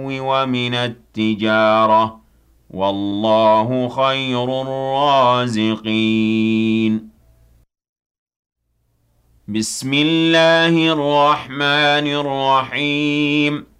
ومن التجارة والله خير الرازقين بسم الله الرحمن الرحيم